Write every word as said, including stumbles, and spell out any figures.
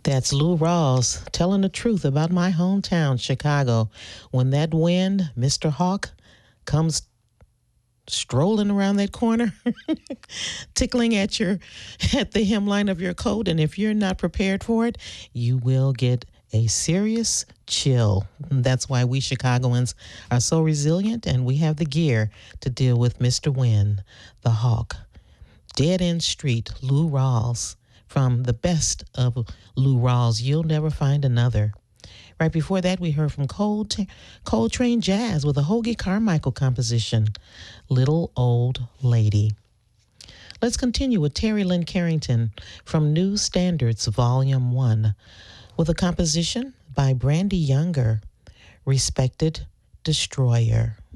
That's Lou Rawls telling the truth about my hometown, Chicago. When that wind, Mister Hawk, comes strolling around that corner, tickling at your at the hemline of your coat, and if you're not prepared for it, you will get a serious chill. That's why we Chicagoans are so resilient, and we have the gear to deal with Mister Wind, the Hawk. Dead End Street, Lou Rawls. From the best of Lou Rawls, You'll Never Find Another. Right before that, we heard from Cold Coltrane Jazz with a Hoagie Carmichael composition, Little Old Lady. Let's continue with Terry Lynn Carrington from New Standards, Volume one, with a composition by Brandy Younger, Respected Destroyer.